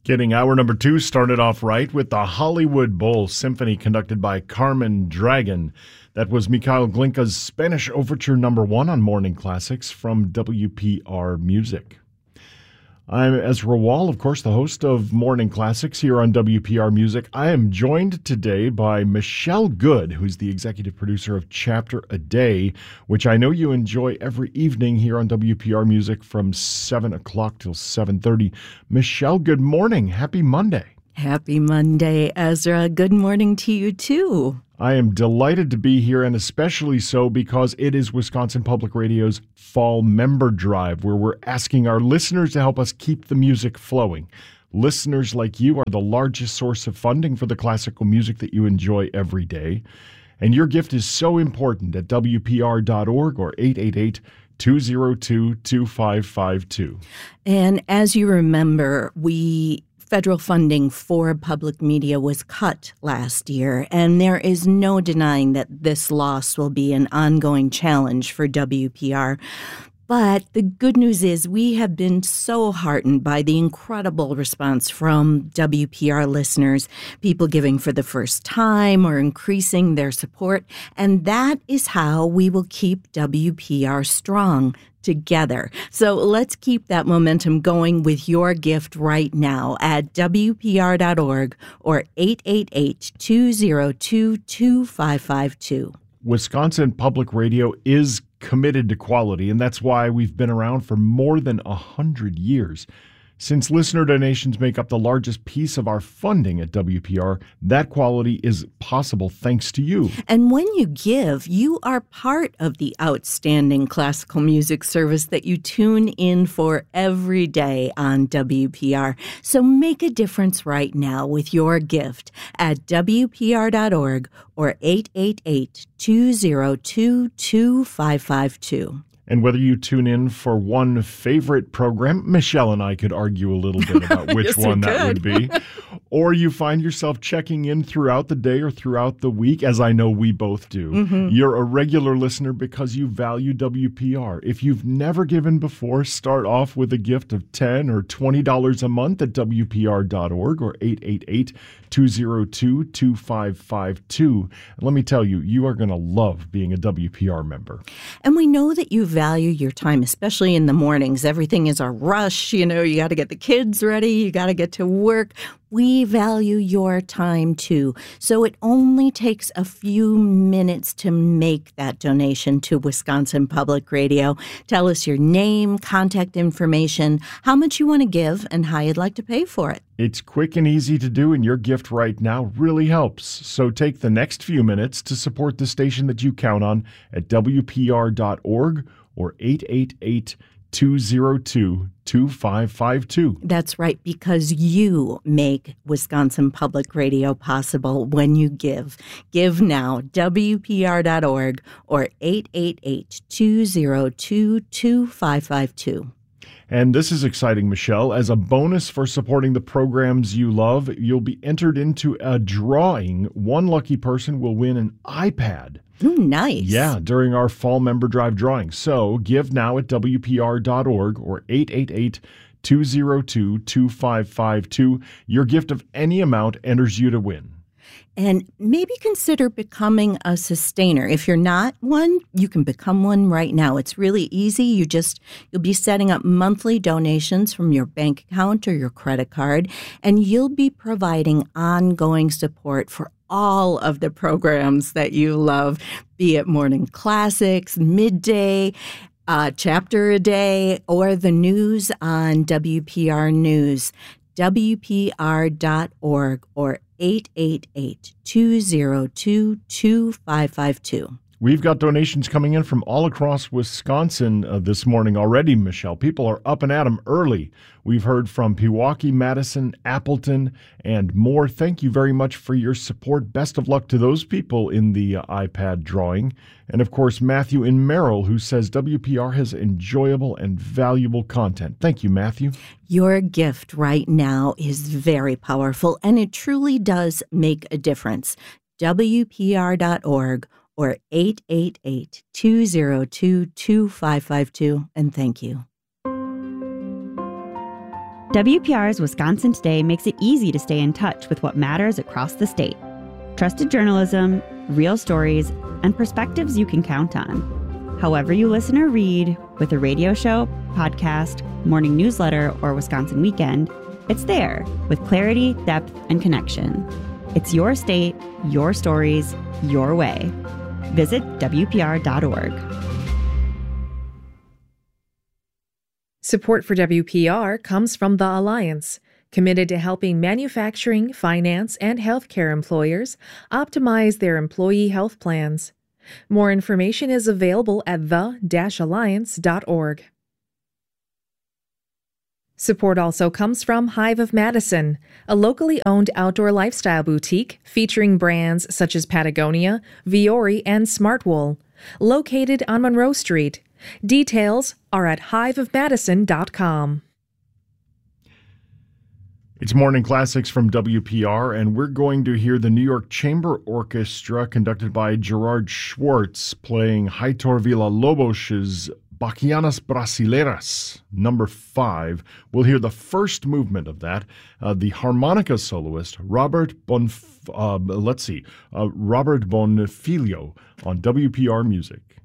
Getting hour number 2 started off right with the Hollywood Bowl Symphony conducted by Carmen Dragon. That was Mikhail Glinka's Spanish Overture number 1 on Morning Classics from WPR Music. I'm Ezra Wall, of course, the host of Morning Classics here on WPR Music. I am joined today by Michelle Good, who's the executive producer of Chapter a Day, which I know you enjoy every evening here on WPR Music from 7 o'clock till 7:30. Michelle, good morning. Happy Monday. Happy Monday, Ezra. Good morning to you, too. I am delighted to be here, and especially so because it is Wisconsin Public Radio's Fall Member Drive, where we're asking our listeners to help us keep the music flowing. Listeners like you are the largest source of funding for the classical music that you enjoy every day, and your gift is so important at WPR.org or 888-202-2552. And as you remember, federal funding for public media was cut last year, and there is no denying that this loss will be an ongoing challenge for WPR. But the good news is we have been so heartened by the incredible response from WPR listeners, people giving for the first time or increasing their support, and that is how we will keep WPR strong together. So let's keep that momentum going with your gift right now at WPR.org or 888-202-2552. Wisconsin Public Radio is committed to quality, and that's why we've been around for more than 100 years. Since listener donations make up the largest piece of our funding at WPR, that quality is possible thanks to you. And when you give, you are part of the outstanding classical music service that you tune in for every day on WPR. So make a difference right now with your gift at WPR.org or 888-202-2552. And whether you tune in for one favorite program, Michelle and I could argue a little bit about which Yes, one that would be, or you find yourself checking in throughout the day or throughout the week, as I know we both do. You're a regular listener because you value WPR. If you've never given before, start off with a gift of $10 or $20 a month at WPR.org or 888-202-2552. And let me tell you, you are going to love being a WPR member. And we know that you value your time, especially in the mornings. Everything is a rush. You got to get the kids ready. You got to get to work. We value your time, too. So it only takes a few minutes to make that donation to Wisconsin Public Radio. Tell us your name, contact information, how much you want to give, and how you'd like to pay for it. It's quick and easy to do, and your gift right now really helps. So take the next few minutes to support the station that you count on at WPR.org or 888-202-2552. That's right, because you make Wisconsin Public Radio possible when you give. Give now, WPR.org or 888-202-2552. And this is exciting, Michelle. As a bonus for supporting the programs you love, you'll be entered into a drawing. One lucky person will win an iPad. Ooh, nice. Yeah, during our Fall Member Drive drawing. So give now at WPR.org or 888-202-2552. Your gift of any amount enters you to win. And maybe consider becoming a sustainer. If you're not one, you can become one right now. It's really easy. You'll be setting up monthly donations from your bank account or your credit card, and you'll be providing ongoing support for all of the programs that you love, be it Morning Classics, Midday, Chapter a Day, or the news on WPR News. WPR.org or 888-202-2552. We've got donations coming in from all across Wisconsin this morning already, Michelle. People are up and at 'em early. We've heard from Pewaukee, Madison, Appleton, and more. Thank you very much for your support. Best of luck to those people in the iPad drawing. And, of course, Matthew in Merrill, who says WPR has enjoyable and valuable content. Thank you, Matthew. Your gift right now is very powerful, and it truly does make a difference. WPR.org or 888-202-2552, and thank you. WPR's Wisconsin Today makes it easy to stay in touch with what matters across the state. Trusted journalism, real stories, and perspectives you can count on. However you listen or read, with a radio show, podcast, morning newsletter, or Wisconsin Weekend, it's there with clarity, depth, and connection. It's your state, your stories, your way. Visit WPR.org. Support for WPR comes from The Alliance, committed to helping manufacturing, finance, and healthcare employers optimize their employee health plans. More information is available at the-alliance.org. Support also comes from Hive of Madison, a locally owned outdoor lifestyle boutique featuring brands such as Patagonia, Viore, and Smartwool, located on Monroe Street. Details are at hiveofmadison.com. It's Morning Classics from WPR, and we're going to hear the New York Chamber Orchestra, conducted by Gerard Schwartz, playing Heitor Villa-Lobos's Bachianas Brasileiras, number 5. We'll hear the first movement of that. The harmonica soloist, Robert Bonfiglio, on WPR Music.